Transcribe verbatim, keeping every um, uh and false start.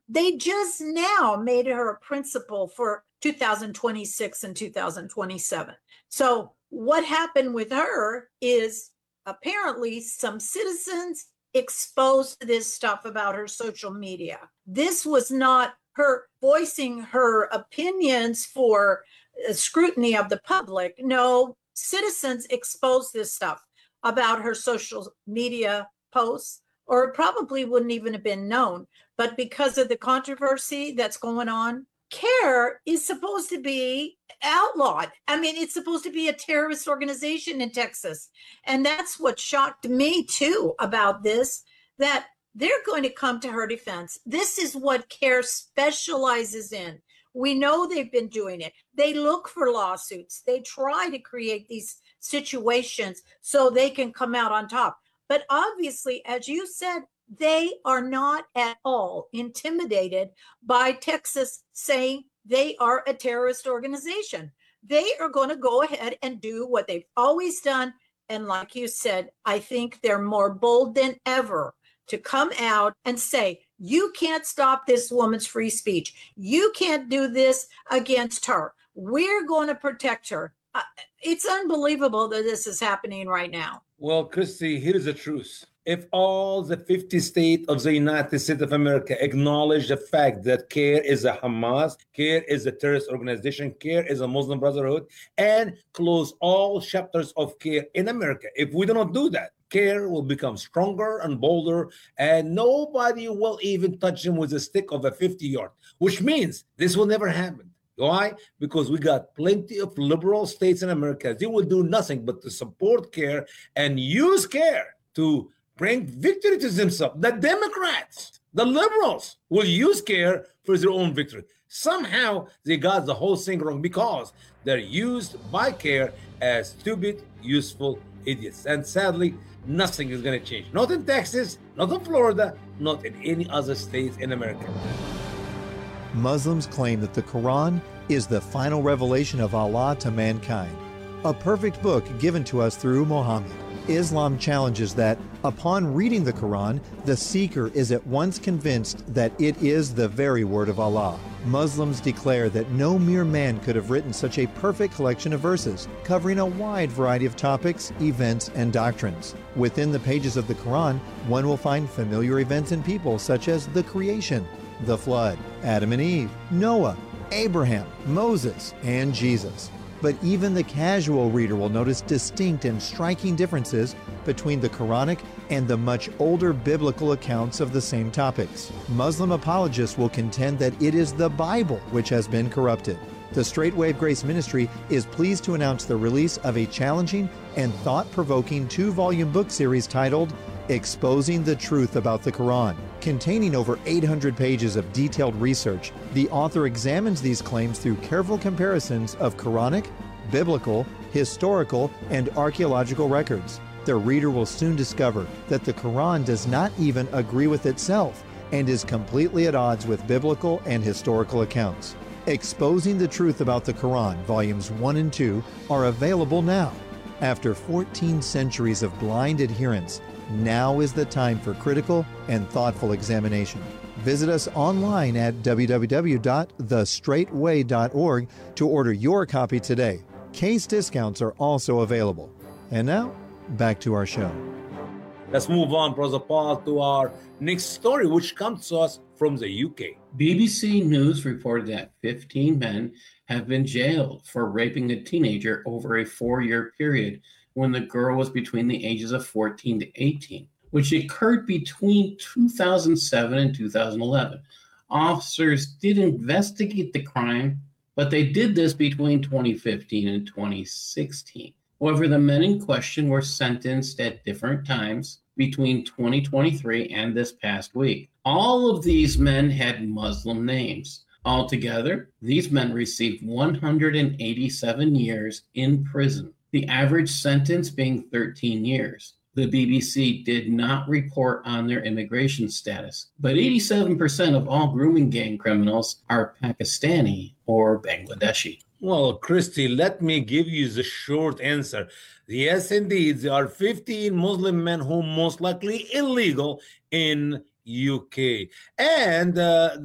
They just now made her a principal for two thousand twenty-six and two thousand twenty-seven. So what happened with her is apparently some citizens exposed this stuff about her social media. This was not her voicing her opinions for scrutiny of the public. No, citizens exposed this stuff about her social media posts, or it probably wouldn't even have been known. But because of the controversy that's going on, CAIR is supposed to be outlawed. I mean, it's supposed to be a terrorist organization in Texas. And that's what shocked me too about this, that they're going to come to her defense. This is what CAIR specializes in. We know they've been doing it. They look for lawsuits. They try to create these situations so they can come out on top. But obviously, as you said, they are not at all intimidated by Texas saying they are a terrorist organization. They are going to go ahead and do what they've always done. And like you said, I think they're more bold than ever to come out and say, you can't stop this woman's free speech. You can't do this against her. We're going to protect her. Uh, it's unbelievable that this is happening right now. Well, Christy, here is the truth. If all the fifty states of the United States of America acknowledge the fact that CAIR is a Hamas, CAIR is a terrorist organization, CAIR is a Muslim Brotherhood, and close all chapters of CAIR in America, if we do not do that, CAIR will become stronger and bolder, and nobody will even touch him with a stick of a fifty yard, which means this will never happen. Why? Because we got plenty of liberal states in America. They will do nothing but to support CAIR and use CAIR to bring victory to themselves. The Democrats, the liberals, will use CAIR for their own victory. Somehow they got the whole thing wrong because they're used by CAIR as stupid, useful idiots. And sadly, nothing is going to change. Not in Texas, not in Florida, not in any other states in America. Muslims claim that the Quran is the final revelation of Allah to mankind, a perfect book given to us through Muhammad. Islam challenges that, upon reading the Quran, the seeker is at once convinced that it is the very word of Allah. Muslims declare that no mere man could have written such a perfect collection of verses, covering a wide variety of topics, events, and doctrines. Within the pages of the Quran, one will find familiar events and people such as the creation, the flood, Adam and Eve, Noah, Abraham, Moses, and Jesus. But even the casual reader will notice distinct and striking differences between the Quranic and the much older biblical accounts of the same topics. Muslim apologists will contend that it is the Bible which has been corrupted. The Straight Wave Grace Ministry is pleased to announce the release of a challenging and thought-provoking two-volume book series titled Exposing the Truth About the Quran. Containing over eight hundred pages of detailed research, the author examines these claims through careful comparisons of Quranic, biblical, historical, and archaeological records. The reader will soon discover that the Quran does not even agree with itself and is completely at odds with biblical and historical accounts. Exposing the Truth About the Quran, Volumes one and two, are available now. After fourteen centuries of blind adherence, now is the time for critical and thoughtful examination. Visit us online at w w w dot the straight way dot org to order your copy today. Case discounts are also available. And now, back to our show. Let's move on, Brother Paul, to our next story, which comes to us from the U K. B B C News reported that fifteen men have been jailed for raping a teenager over a four-year period when the girl was between the ages of fourteen to eighteen, which occurred between two thousand seven and two thousand eleven. Officers did investigate the crime, but they did this between twenty fifteen and twenty sixteen. However, the men in question were sentenced at different times between twenty twenty-three and this past week. All of these men had Muslim names. Altogether, these men received one hundred eighty-seven years in prison, the average sentence being thirteen years. The B B C did not report on their immigration status, but eighty-seven percent of all grooming gang criminals are Pakistani or Bangladeshi. Well, Christy, let me give you the short answer. Yes, indeed, there are fifteen Muslim men who most likely illegal in U K. And uh,